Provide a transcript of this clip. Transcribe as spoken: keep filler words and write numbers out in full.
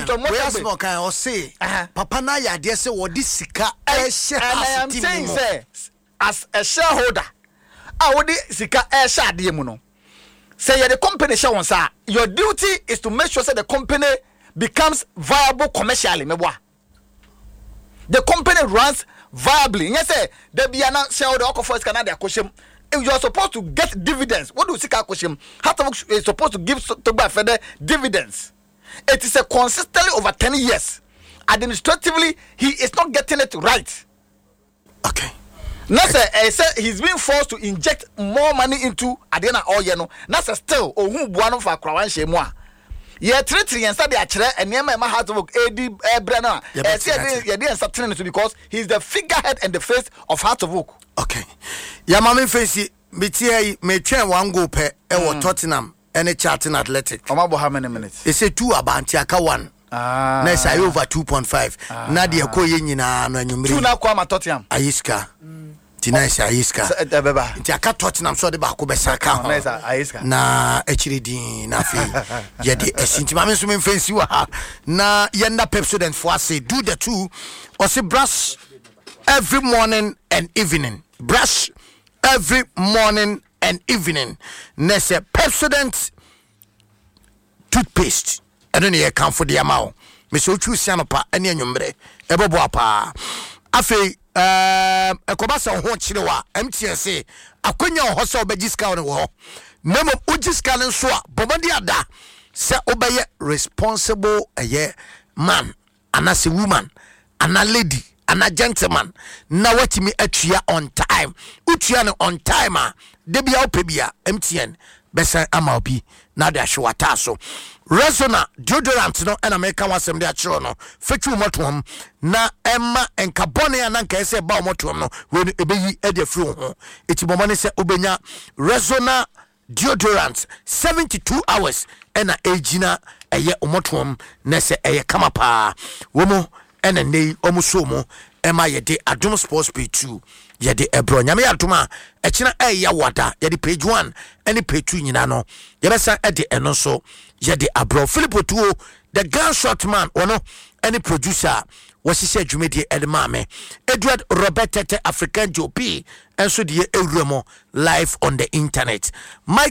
Where's more can I say? Papa na ya de say what this sika e share and I am saying say as a shareholder I would sika e share de mu no say the company share one sir your duty is to make sure that the company becomes viable commercially meboa the company runs viably yes say there be an shareholder for Canada question you are supposed to get dividends. What do you sika question Heartwork is supposed to give to buy further dividends. It is a consistently over ten years. Administratively, he is not getting it right. Okay. Now, I said he's being forced to inject more money into Adena or Yeno. Now, still, oh, who one for Krawan Shemwa. Yeah, three three and study actually, and near my Heartwork, A D Brenner. Yes, yes, yes, because he's the figurehead and the face of Heartwork. Okay. Yamami face Mitia may train one go pe e Tottenham. Any Charlton Athletic. How many minutes? They say two about Tiaka one. Ah. Next I over two point five. Ah. Nadia Koyin na no nyumri. Two na kwa Tottenham. Aiska. Tina is Aiska. Tiaka Tottenham so de ba ko be saka. Na isa Aiska. Na echiri din na fi. Ye de esinti ma me so me fancy wa. Na yenda Pepsodent for say do the two or say brush every morning and evening. Brush every morning and evening. Nese Pepsodent toothpaste. I don't know come for the amount. Me so choose sanopa any anyumbre. Ebo boapa. Afi uh ekobasa ho chirewa M T S A akonya ho so obejiska won wo. Nemo ujiska nso a bomadi ada se obeye responsible aye man anase woman ana lady ana gentleman na watimi atua on time. Utua no on time a de bia opebia M T N besa ama obi na de ahwata so Resona deodorant no and American wasem de achro no fetu motom na emma enkabone ananka ese ba motom no we ebeyi e de fru ho eti bomane se obenya Resona deodorant seventy-two hours ena ejina eye omotom na se eye kamapa wo mo ena nei omuso mo ema ye de Adom Sports page two ye de ebro nyame atoma e kina eya wada ye de page one ene page two nyina no ye besa e de eno so ye de abro Philippo Tuo the gunshot man ono any producer was he dwumedi edmame Edward Robert Tete African J P and so the Euremo live on the internet Mike